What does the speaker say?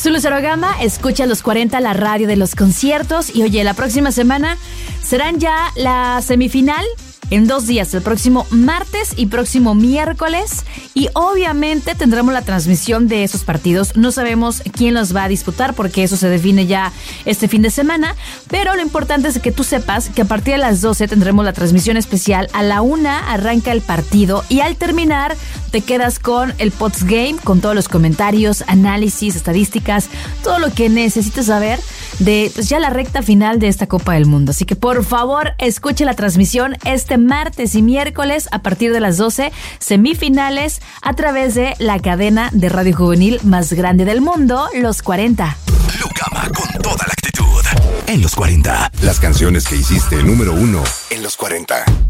Soy Lucero Gama, escucha los 40, la radio de los conciertos. Y oye, la próxima semana serán ya la semifinal en 2 días, el próximo martes y próximo miércoles. Y obviamente tendremos la transmisión de esos partidos. No sabemos quién los va a disputar porque eso se define ya este fin de semana. Pero lo importante es que tú sepas que a partir de las 12 tendremos la transmisión especial. A la 1 arranca el partido y al terminar te quedas con el postgame, con todos los comentarios, análisis, estadísticas, todo lo que necesites saber de pues, ya la recta final de esta Copa del Mundo. Así que por favor escuche la transmisión este martes y miércoles a partir de las 12, semifinales a través de la cadena de radio juvenil más grande del mundo, Los 40. Lucama con toda la actitud. En Los 40. Las canciones que hiciste número 1 en Los 40.